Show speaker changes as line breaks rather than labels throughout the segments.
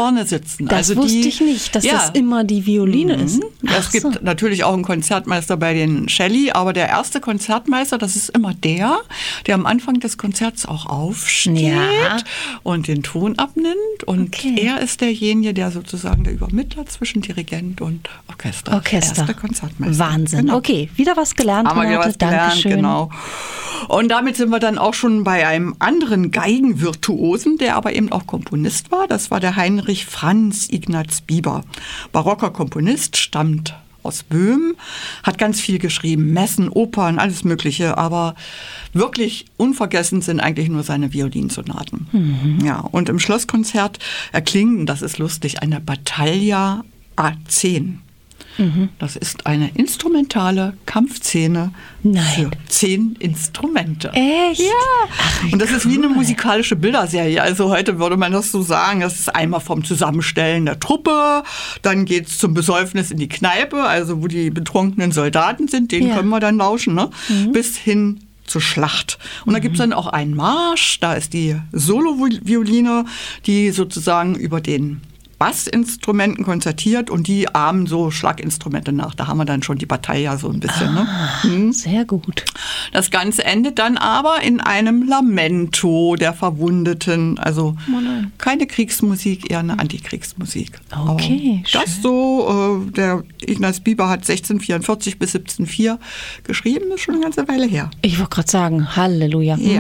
vorne sitzen.
Das wusste ich nicht, dass das immer die Violine ist.
Es gibt natürlich auch einen Konzertmeister bei den Shelley, aber der erste Konzertmeister, das ist immer der am Anfang des Konzerts auch aufsteht und den Ton abnimmt. Und er ist derjenige, der sozusagen der Übermittler zwischen Dirigent und Orchester. Erste Konzertmeister.
Wahnsinn.
Genau.
Okay, wieder was gelernt.
Haben wir wieder was gelernt,
Dankeschön.
genau. Und damit sind wir dann auch schon bei einem anderen Geigenvirtuosen, der aber eben auch Komponist war. Das war der Heinrich Franz Ignaz Bieber. Barocker Komponist, stammt aus Böhmen, hat ganz viel geschrieben, Messen, Opern, alles Mögliche, aber wirklich unvergessen sind eigentlich nur seine Violinsonaten. Ja, und im Schlosskonzert erklingen, das ist lustig, eine Battaglia A10. Das ist eine instrumentale Kampfszene für 10 Instrumente.
Echt?
Ja. Ach, und das ist wie eine musikalische Bilderserie. Also heute würde man das so sagen, das ist einmal vom Zusammenstellen der Truppe, dann geht es zum Besäufnis in die Kneipe, also wo die betrunkenen Soldaten sind, denen können wir dann lauschen, ne? Bis hin zur Schlacht. Und da gibt es dann auch einen Marsch, da ist die Solo-Violine, die sozusagen über den Bassinstrumenten konzertiert und die ahmen so Schlaginstrumente nach. Da haben wir dann schon die Battaglia so ein bisschen.
Sehr gut.
Das Ganze endet dann aber in einem Lamento der Verwundeten. Also keine Kriegsmusik, eher eine Antikriegsmusik.
Okay,
aber das so, der Ignaz Bieber hat 1644 bis 1704 geschrieben, ist schon eine ganze Weile her.
Ich wollte gerade sagen, Halleluja.
Ja.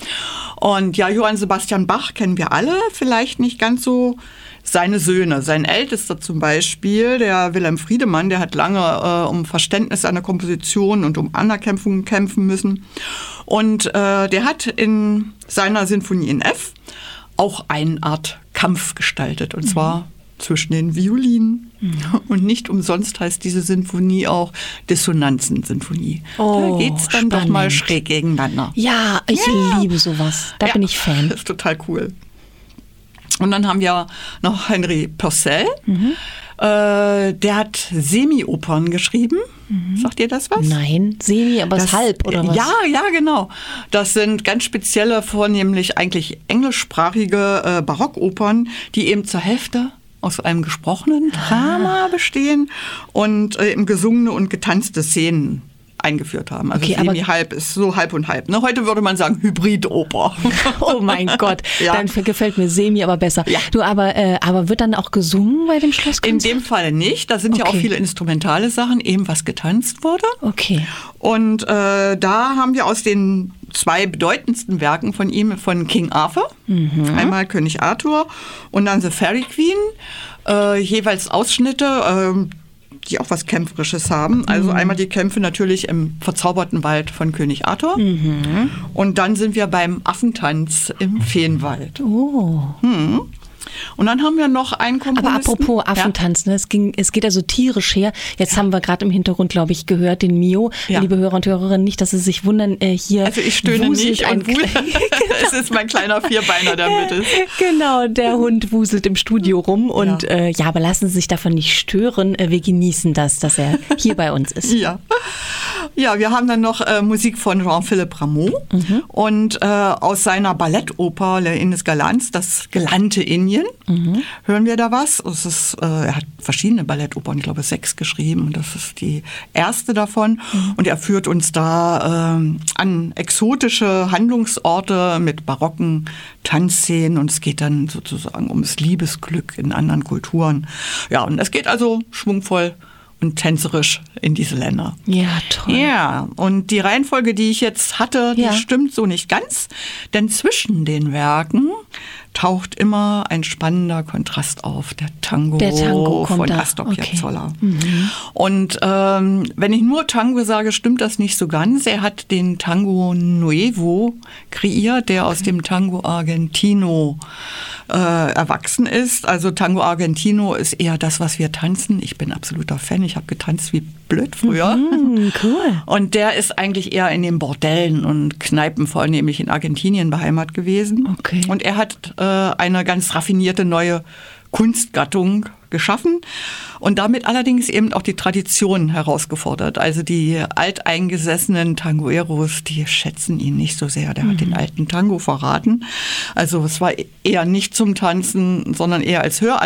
Und ja, Johann Sebastian Bach kennen wir alle, vielleicht nicht ganz so seine Söhne. Sein ältester zum Beispiel, der Wilhelm Friedemann, der hat lange um Verständnis seiner Komposition und um Anerkennung kämpfen müssen. Und der hat in seiner Sinfonie in F auch eine Art Kampf gestaltet, und zwar zwischen den Violinen. Und nicht umsonst heißt diese Sinfonie auch Dissonanzen-Sinfonie. Da geht's dann doch mal schräg gegeneinander.
Ja, ich liebe sowas. Da bin ich Fan.
Das ist total cool. Und dann haben wir noch Henri Purcell. Der hat Semi-Opern geschrieben. Sagt ihr das was?
Nein, Semi, aber das halb, oder was?
Ja, genau. Das sind ganz spezielle, vornehmlich eigentlich englischsprachige Barockopern, die eben zur Hälfte aus einem gesprochenen Drama bestehen und eben gesungene und getanzte Szenen eingeführt haben. Also Semi-halb ist so halb und halb. Ne? Heute würde man sagen Hybridoper.
Oh mein Gott, dann gefällt mir Semi aber besser. Ja. Du, aber wird dann auch gesungen bei dem Schlosskonzert?
In dem Fall nicht. Da sind ja auch viele instrumentale Sachen, eben was getanzt wurde.
Okay.
Und da haben wir aus den 2 bedeutendsten Werken von ihm, von King Arthur, einmal König Arthur und dann The Fairy Queen, jeweils Ausschnitte, die auch was Kämpferisches haben. Also einmal die Kämpfe natürlich im verzauberten Wald von König Arthur. Und dann sind wir beim Affentanz im Feenwald. Und dann haben wir noch einen Komponisten.
Aber apropos Affentanz, ne? Es geht also tierisch her. Jetzt haben wir gerade im Hintergrund, glaube ich, gehört, den Mio. Liebe Hörer und Hörerinnen, nicht, dass Sie sich wundern, hier
also ich stöhne nicht und es ist mein kleiner Vierbeiner, der mit ist.
Genau, der Hund wuselt im Studio rum. Und aber lassen Sie sich davon nicht stören. Wir genießen das, dass er hier bei uns ist.
Ja, wir haben dann noch Musik von Jean-Philippe Rameau und aus seiner Ballettoper Les Indes Galants, das galante Indien. Hören wir da was? Es ist, er hat verschiedene Ballettopern, ich glaube 6 geschrieben, und das ist die erste davon. Und er führt uns da an exotische Handlungsorte mit barocken Tanzszenen, und es geht dann sozusagen ums Liebesglück in anderen Kulturen. Ja, und es geht also schwungvoll und tänzerisch in diese Länder.
Ja, toll.
Ja, und die Reihenfolge, die ich jetzt hatte, die stimmt so nicht ganz, denn zwischen den Werken taucht immer ein spannender Kontrast auf, der Tango von Astor Piazzolla. Und wenn ich nur Tango sage, stimmt das nicht so ganz. Er hat den Tango Nuevo kreiert, der aus dem Tango Argentino erwachsen ist. Also Tango Argentino ist eher das, was wir tanzen. Ich bin absoluter Fan. Ich habe getanzt wie blöd früher.
Cool.
Und der ist eigentlich eher in den Bordellen und Kneipen, vornehmlich in Argentinien, beheimatet gewesen.
Okay.
Und er hat eine ganz raffinierte neue Kunstgattung geschaffen und damit allerdings eben auch die Tradition herausgefordert. Also die alteingesessenen Tangoeros, die schätzen ihn nicht so sehr. Der hat den alten Tango verraten. Also es war eher nicht zum Tanzen, sondern eher als